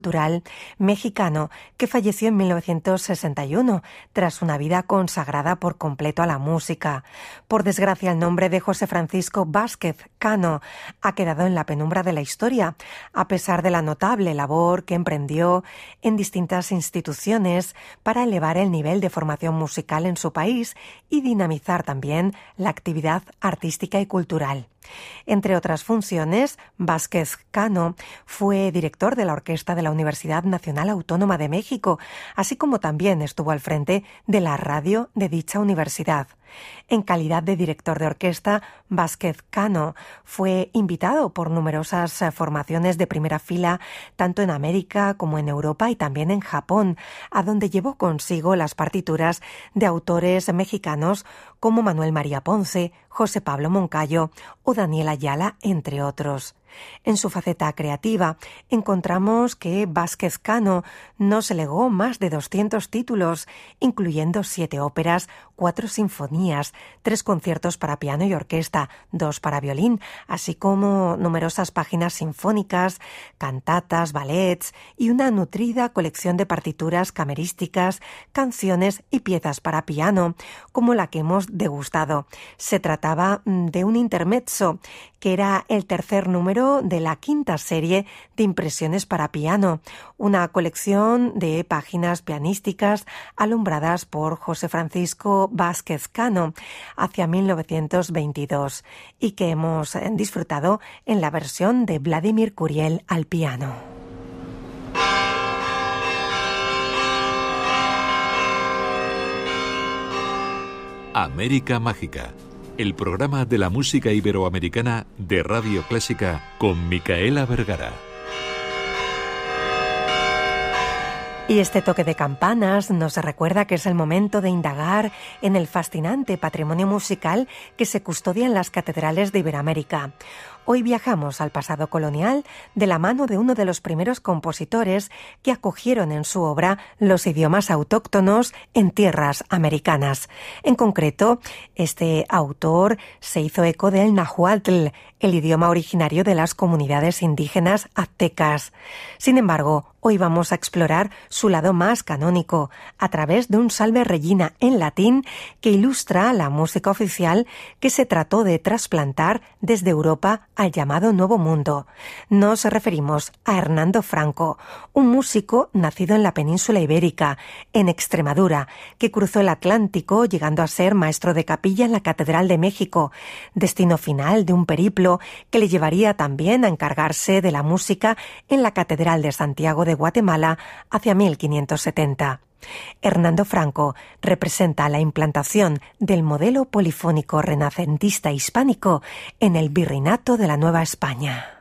cultural mexicano que falleció en 1961 tras una vida consagrada por completo a la música. Por desgracia, el nombre de José Francisco Vázquez Cano ha quedado en la penumbra de la historia, a pesar de la notable labor que emprendió en distintas instituciones para elevar el nivel de formación musical en su país y dinamizar también la actividad artística y cultural. Entre otras funciones, Vázquez Cano fue director de la orquesta de la Universidad Nacional Autónoma de México, así como también estuvo al frente de la radio de dicha universidad. En calidad de director de orquesta, Vázquez Cano fue invitado por numerosas formaciones de primera fila, tanto en América como en Europa y también en Japón, a donde llevó consigo las partituras de autores mexicanos como Manuel María Ponce, José Pablo Moncayo o Daniel Ayala, entre otros. En su faceta creativa encontramos que Vázquez Cano nos legó más de 200 títulos, incluyendo 7 óperas, 4 sinfonías, 3 conciertos para piano y orquesta, 2 para violín, así como numerosas páginas sinfónicas, cantatas, ballets y una nutrida colección de partituras camerísticas, canciones y piezas para piano, como la que hemos degustado. Se trataba de un intermezzo, que era el tercer número de la 5ª serie de impresiones para piano, una colección de páginas pianísticas alumbradas por José Francisco Vázquez Cano hacia 1922 y que hemos disfrutado en la versión de Vladimir Curiel al piano. América Mágica, el programa de la música iberoamericana de Radio Clásica con Micaela Vergara. Y este toque de campanas nos recuerda que es el momento de indagar en el fascinante patrimonio musical que se custodia en las catedrales de Iberoamérica. Hoy viajamos al pasado colonial de la mano de uno de los primeros compositores que acogieron en su obra los idiomas autóctonos en tierras americanas. En concreto, este autor se hizo eco del náhuatl, el idioma originario de las comunidades indígenas aztecas. Sin embargo, hoy vamos a explorar su lado más canónico a través de un Salve Regina en latín que ilustra la música oficial que se trató de trasplantar desde Europa al llamado Nuevo Mundo. Nos referimos a Hernando Franco, un músico nacido en la península ibérica, en Extremadura, que cruzó el Atlántico llegando a ser maestro de capilla en la Catedral de México, destino final de un periplo que le llevaría también a encargarse de la música en la Catedral de Santiago de Guatemala hacia 1570. Hernando Franco representa la implantación del modelo polifónico renacentista hispánico en el virreinato de la Nueva España.